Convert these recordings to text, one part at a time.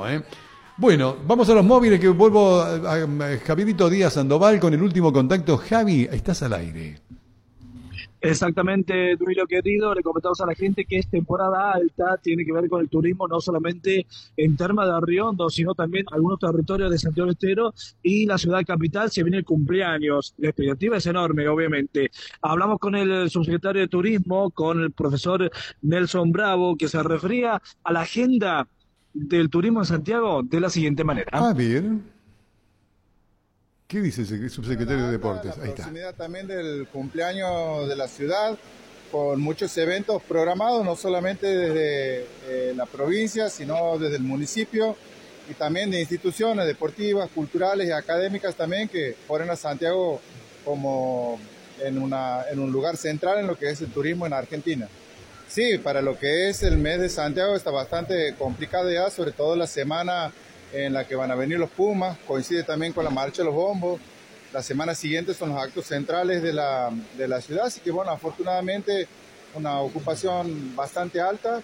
turismo, ¿eh? Bueno, vamos a los móviles que vuelvo a Javierito Díaz Sandoval con el último contacto. Javi, estás al aire. Exactamente, Duilio querido, le comentamos a la gente que es temporada alta, tiene que ver con el turismo no solamente en Termas de Riondo, sino también algunos territorios de Santiago del Estero y la ciudad capital. Se viene el cumpleaños, la expectativa es enorme, obviamente. Hablamos con el subsecretario de Turismo, con el profesor Nelson Bravo, que se refería a la agenda del turismo en Santiago de la siguiente manera. A ver, ¿qué dice el subsecretario de La Deportes? Ahí está. proximidad también del cumpleaños de la ciudad, con muchos eventos programados, no solamente desde la provincia, sino desde el municipio, y también de instituciones deportivas, culturales y académicas también, que ponen a Santiago como en un lugar central en lo que es el turismo en Argentina. Sí, para lo que es el mes de Santiago está bastante complicado ya, sobre todo la semana en la que van a venir los Pumas, coincide también con la marcha de los bombos. La semana siguiente son los actos centrales de la ciudad, así que bueno, afortunadamente una ocupación bastante alta.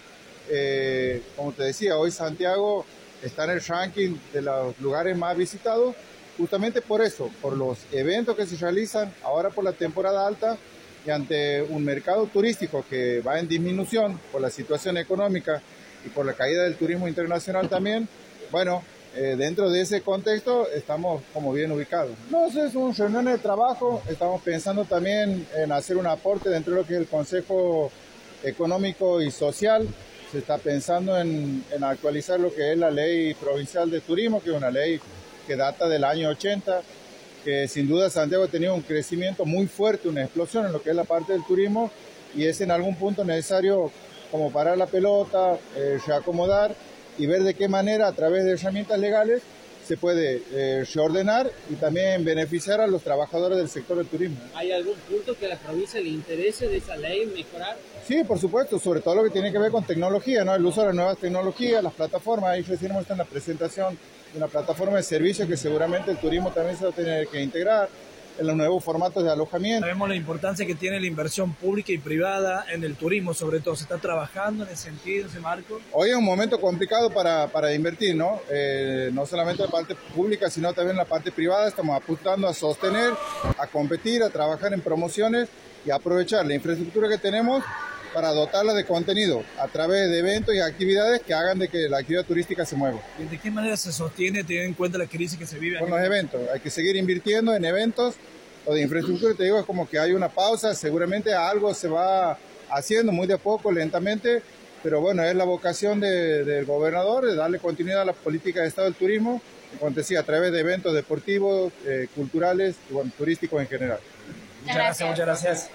Como te decía, hoy Santiago está en el ranking de los lugares más visitados, justamente por eso, por los eventos que se realizan ahora por la temporada alta y ante un mercado turístico que va en disminución por la situación económica y por la caída del turismo internacional también. Bueno, dentro de ese contexto estamos como bien ubicados. No, eso es un reunión de trabajo, estamos pensando también en hacer un aporte dentro de lo que es el Consejo Económico y Social. Se está pensando en actualizar lo que es la Ley Provincial de Turismo, que es una ley que data del año 80, que sin duda Santiago ha tenido un crecimiento muy fuerte, una explosión en lo que es la parte del turismo, y es en algún punto necesario como parar la pelota, reacomodar y ver de qué manera a través de herramientas legales se puede reordenar y también beneficiar a los trabajadores del sector del turismo. ¿Hay algún punto que a la provincia le interese de esa ley mejorar? Sí, por supuesto, sobre todo lo que tiene que ver con tecnología, ¿no? El uso de las nuevas tecnologías, las plataformas. Ahí recién hemos estado en la presentación de una plataforma de servicios que seguramente el turismo también se va a tener que integrar en los nuevos formatos de alojamiento. Sabemos la importancia que tiene la inversión pública y privada en el turismo, sobre todo. ¿Se está trabajando en ese sentido, ese marco? Hoy es un momento complicado para invertir, ¿no? No solamente la parte pública, sino también la parte privada. Estamos apuntando a sostener, a competir, a trabajar en promociones y a aprovechar la infraestructura que tenemos para dotarla de contenido a través de eventos y actividades que hagan de que la actividad turística se mueva. ¿Y de qué manera se sostiene teniendo en cuenta la crisis que se vive? Con los eventos, hay que seguir invirtiendo en eventos o de infraestructura. Te digo, es como que hay una pausa, seguramente algo se va haciendo muy de a poco, lentamente, pero bueno, es la vocación del gobernador de darle continuidad a la política de Estado del turismo, como te decía, a través de eventos deportivos, culturales y bueno, turísticos en general. Muchas gracias, muchas gracias.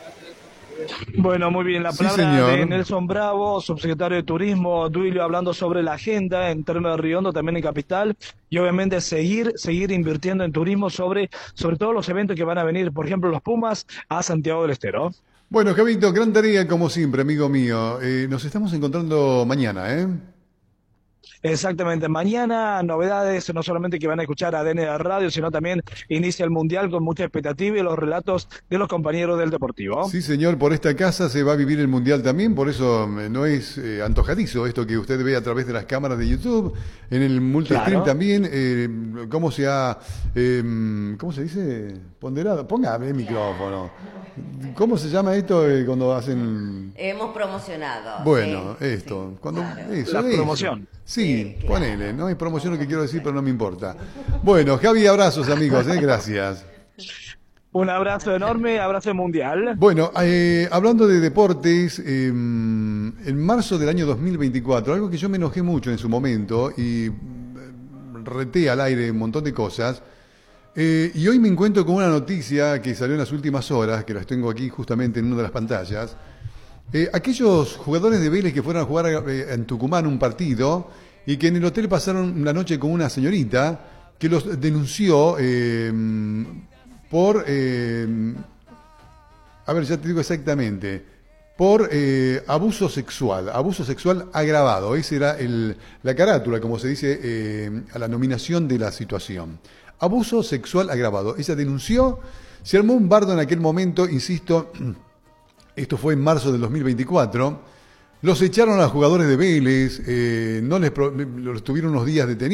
Bueno, muy bien, la palabra señor. de Nelson Bravo, subsecretario de Turismo, Duilio, hablando sobre la agenda en Termas de Riondo, también en Capital, y obviamente seguir invirtiendo en turismo sobre todo los eventos que van a venir, por ejemplo, los Pumas a Santiago del Estero. Bueno, Javito, gran tarea como siempre, amigo mío. Nos estamos encontrando mañana, ¿eh? Exactamente, mañana novedades, no solamente que van a escuchar a ADN de Radio, sino también inicia el Mundial con mucha expectativa y los relatos de los compañeros del Deportivo. Sí, señor, por esta casa se va a vivir el Mundial también, por eso no es antojadizo esto que usted ve a través de las cámaras de YouTube, en el multistream Claro. también, cómo se ha, ¿cómo se dice? Ponderado. Póngame el micrófono. ¿Cómo se llama esto cuando hacen...? Hemos promocionado. Bueno, sí, esto, sí, cuando claro. eso, La eso. promoción. Sí, Claro. ponele, no hay promoción lo que quiero decir, pero no me importa. Bueno, Javi, abrazos amigos, gracias. Un abrazo enorme, abrazo mundial. Bueno, hablando de deportes, en marzo del año 2024, algo que yo me enojé mucho en su momento y reté al aire un montón de cosas, y hoy me encuentro con una noticia que salió en las últimas horas, que las tengo aquí justamente en una de las pantallas. Aquellos jugadores de Vélez que fueron a jugar en Tucumán un partido y que en el hotel pasaron la noche con una señorita que los denunció por, a ver, ya te digo exactamente, por abuso sexual agravado. Esa era la carátula, como se dice, a la nominación de la situación. Abuso sexual agravado. Ella denunció, se armó un bardo en aquel momento, insisto, esto fue en marzo del 2024. Los echaron a los jugadores de Vélez, los tuvieron unos días detenidos.